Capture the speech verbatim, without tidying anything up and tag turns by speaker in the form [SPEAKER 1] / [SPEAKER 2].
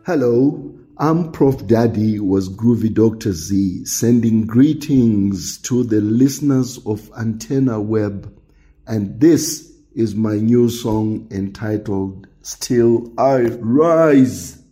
[SPEAKER 1] Hello, I'm Prof Daddy was Groovy Doctor Z, sending greetings to the listeners of Antenna Web, and this is my new song entitled Still I Rise.